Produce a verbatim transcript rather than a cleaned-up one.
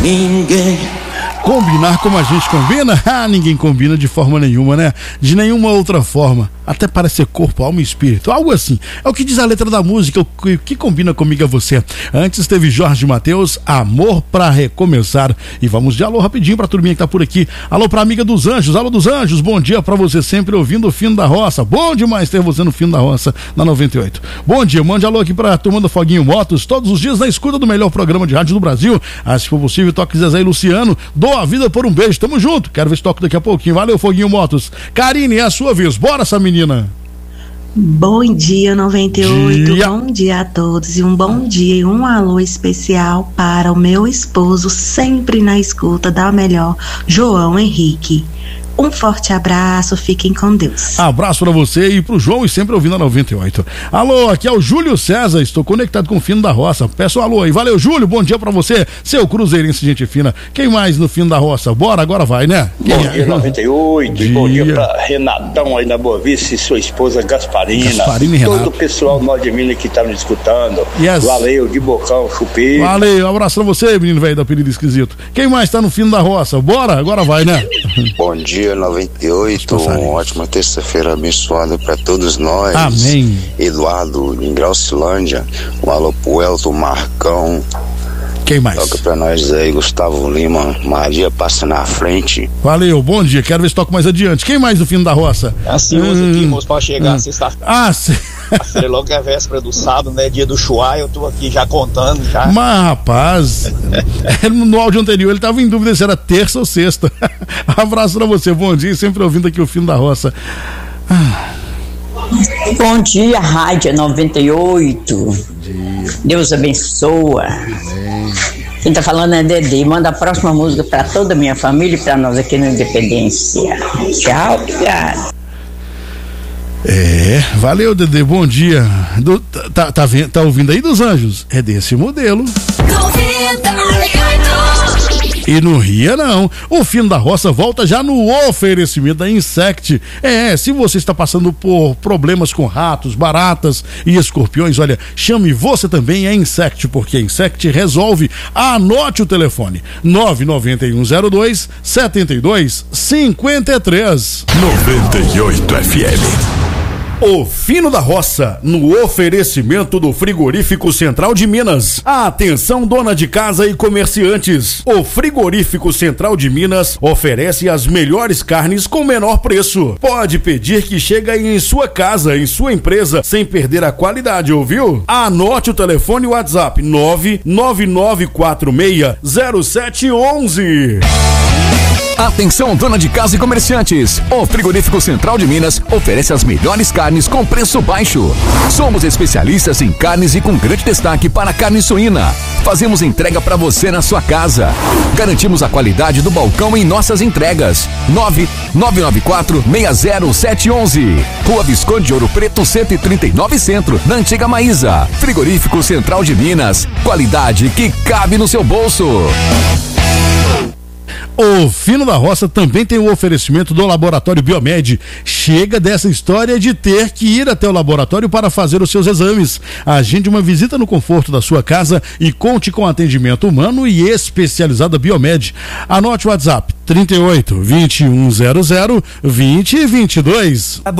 Ninguém. Combinar como a gente combina? Ah, ninguém combina de forma nenhuma, né? De nenhuma outra forma. Até parece ser corpo, alma e espírito. Algo assim. É o que diz a letra da música, o que, que combina comigo a você. Antes teve Jorge Mateus, Amor pra Recomeçar. E vamos de alô rapidinho pra turminha que tá por aqui. Alô pra amiga dos Anjos. Alô dos Anjos, bom dia pra você sempre ouvindo o Fino da Roça. Bom demais ter você no Fino da Roça, na noventa e oito. Bom dia, mande alô aqui pra turma do Foguinho Motos. Todos os dias na escuta do melhor programa de rádio do Brasil. Ah, se for possível, toque Zezé e Luciano. Dou a vida por um beijo, tamo junto. Quero ver se toco daqui a pouquinho. Valeu, Foguinho Motos. Karine, é a sua vez. Bora, essa menina. Bom dia, noventa e oito. Dia. Bom dia a todos e um bom dia e um alô especial para o meu esposo, sempre na escuta da melhor, João Henrique. Um forte abraço, fiquem com Deus. Abraço pra você e pro João e sempre ouvindo a noventa e oito. Alô, aqui é o Júlio César, estou conectado com o Fino da Roça. Peço um alô aí. Valeu, Júlio, bom dia pra você, seu cruzeirense, gente fina. Quem mais no Fino da Roça? Bora, agora vai, né? Quem Bom é? dia, noventa e oito. Dia. Bom dia pra Renatão aí na Boa Vista e sua esposa Gasparina. Gasparina e Renato. Todo o pessoal do Norte de Minas que tá me escutando. Yes. Valeu, de bocão, chupei. Valeu, um abraço pra você, menino velho do apelido esquisito. Quem mais tá no Fino da Roça? Bora, agora vai, né? Bom dia, noventa e oito. Uma ótima terça-feira abençoada para todos nós. Amém. Eduardo, em Graucilândia. Um alô pro Elton Marcão. Quem mais? Toca pra nós aí, Gustavo Lima. Maria passa na frente. Valeu, bom dia. Quero ver se toco mais adiante. Quem mais no Fino da Roça? Ansioso hum, aqui, moço, pra chegar hum. sexta-feira. Ah, sim. Logo que é véspera do sábado, né? Dia do Chuá, eu tô aqui já contando já. Mas, rapaz, no áudio anterior ele tava em dúvida se era terça ou sexta. Abraço pra você, bom dia, sempre ouvindo aqui o Fino da Roça. Ah. Bom dia, Rádio noventa e oito. Dia. Deus abençoa. Amém. Quem tá falando é Dedê. Manda a próxima música pra toda a minha família e pra nós aqui no Independência. Tchau, obrigado. É, valeu, Dedê, bom dia. Do, tá, tá, tá ouvindo aí dos Anjos? É desse modelo. E não ria não, o Fino da Roça volta já no oferecimento da Insect. É, se você está passando por problemas com ratos, baratas e escorpiões, olha, chame você também a Insect, porque a Insect resolve. Anote o telefone, nove nove um zero dois sete dois cinco três. noventa e oito F M. O Fino da Roça, no oferecimento do Frigorífico Central de Minas. Atenção, dona de casa e comerciantes. O Frigorífico Central de Minas oferece as melhores carnes com menor preço. Pode pedir que chega em sua casa, em sua empresa, sem perder a qualidade, ouviu? Anote o telefone e o WhatsApp nove nove nove quatro seis zero sete um um. Atenção, dona de casa e comerciantes. O Frigorífico Central de Minas oferece as melhores carnes com preço baixo. Somos especialistas em carnes e com grande destaque para carne suína. Fazemos entrega para você na sua casa. Garantimos a qualidade do balcão em nossas entregas. nove nove nove quatro seis zero sete um um. Rua Visconde de Ouro Preto, cento e trinta e nove Centro, na Antiga Maísa. Frigorífico Central de Minas. Qualidade que cabe no seu bolso. O Fino da Roça também tem o oferecimento do Laboratório Biomed. Chega dessa história de ter que ir até o laboratório para fazer os seus exames. Agende uma visita no conforto da sua casa e conte com atendimento humano e especializado Biomed. Anote o WhatsApp trinta e oito, vinte e um zero zero, vinte e vinte e dois.